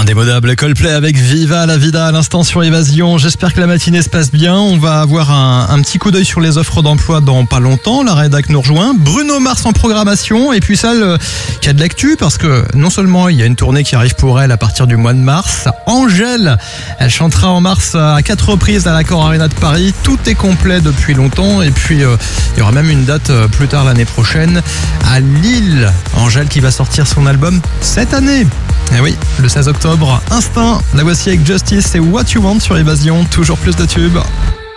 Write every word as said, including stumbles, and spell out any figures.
Indémodable Coldplay avec Viva la Vida à l'instant sur Évasion. J'espère que la matinée se passe bien. On va avoir un, un petit coup d'œil sur les offres d'emploi dans pas longtemps. La rédac nous rejoint. Bruno Mars en programmation et puis celle qui a de l'actu parce que non seulement il y a une tournée qui arrive pour elle à partir du mois de mars. Angèle, elle chantera en mars à quatre reprises à l'Accor Arena de Paris. Tout est complet depuis longtemps et puis euh, il y aura même une date plus tard l'année prochaine à Lille. Angèle qui va sortir son album cette année. Eh oui, le seize octobre, Instinct, la voici avec Justice et What You Want sur Évasion, toujours plus de tubes.